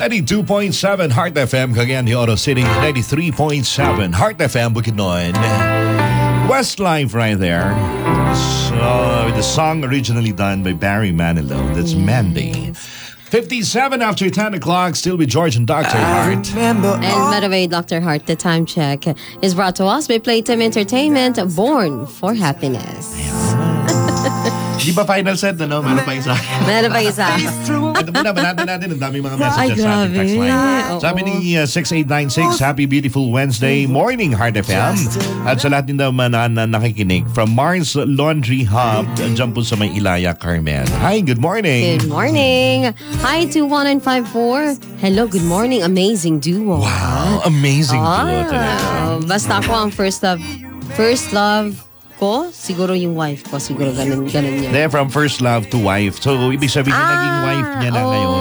92.7 Heart FM, Cagayan de Oro City. 93.7 Heart FM, Bukidnon. Westlife right there. So, the song originally done by Barry Manilow. That's Mandy. 57 after 10 o'clock, still with George and Dr. Hart. And by the way, Dr. Hart, the time check is brought to us by Playtime Entertainment, Born for Happiness. Di ba final set, ano? Meron pa isa. Meron pa isa. Ito muna, banatan natin. Ang daming mga messages sa ating text line. Sabi ni 6896, Happy Beautiful Wednesday morning, Heart FM. At sa lahat din naman na nakikinig from Mars Laundry Hub, dyan po sa may Ilaya, Carmen. Hi, good morning. Good morning. Hi, 21954. Hello, good morning. Amazing duo. Wow, amazing duo talaga. Basta ako ang first love ko, siguro yung wife ko. Siguro ganun yun. From first love to wife. So, ibig sabihin naging wife niya na ngayon.